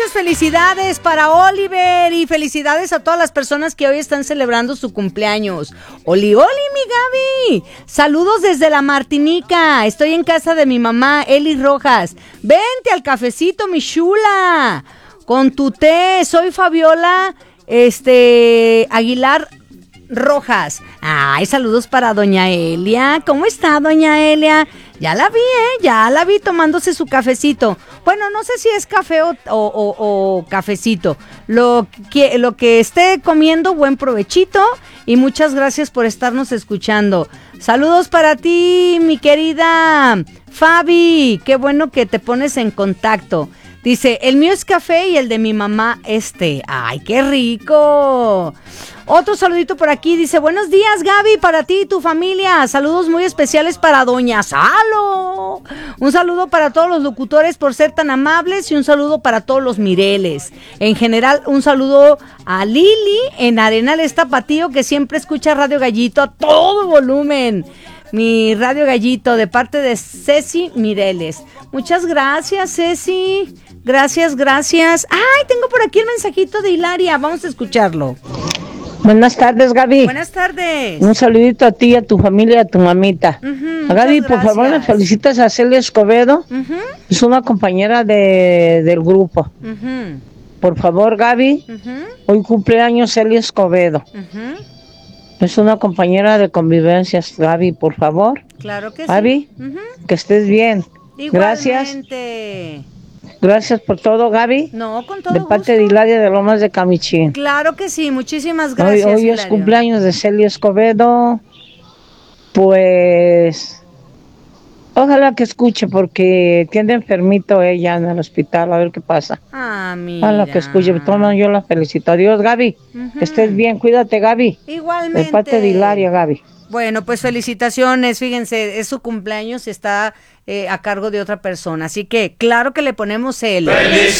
muchas felicidades para Oliver y felicidades a todas las personas que hoy están celebrando su cumpleaños. Oli, mi Gaby. Saludos desde la Martinica. Estoy en casa de mi mamá, Eli Rojas. Vente al cafecito, mi chula. Con tu té. Soy Fabiola, Aguilar Rojas. Ay, saludos para doña Elia. ¿Cómo está, doña Elia? Ya la vi tomándose su cafecito. Bueno, no sé si es café o cafecito. Lo que esté comiendo, buen provechito. Y muchas gracias por estarnos escuchando. Saludos para ti, mi querida Fabi. Qué bueno que te pones en contacto. Dice, el mío es café y el de mi mamá ¡Ay, qué rico! Otro saludito por aquí, dice, buenos días, Gaby, para ti y tu familia. Saludos muy especiales para doña Salo. Un saludo para todos los locutores por ser tan amables y un saludo para todos los Mireles. En general, un saludo a Lili en Arenal Tapatío, que siempre escucha Radio Gallito a todo volumen. Mi Radio Gallito, de parte de Ceci Mireles. Muchas gracias, Ceci. Gracias. Ay, tengo por aquí el mensajito de Hilaria. Vamos a escucharlo. Buenas tardes, Gaby. Buenas tardes. Un saludito a ti, a tu familia, a tu mamita. Gaby, por favor, me felicitas a Celia Escobedo. Es una compañera del grupo. Por favor, Gaby, hoy cumpleaños Celia Escobedo. Es una compañera de convivencias, Gaby, por favor. Claro que Gaby, sí. que estés bien. Igualmente. Gracias por todo, Gaby. No, con todo de parte gusto. De Hilaria de Lomas de Camichín. Claro que sí, muchísimas gracias. Hoy es cumpleaños de Celia Escobedo. Pues ojalá que escuche, porque tiene enfermito ella en el hospital, a ver qué pasa. Mira. Ojalá que escuche. Toma, yo la felicito. Adiós, Gaby. Que estés bien, cuídate, Gaby. Igualmente. De parte de Hilaria, Gaby. Bueno, pues felicitaciones, fíjense, es su cumpleaños y está a cargo de otra persona, así que claro que le ponemos el...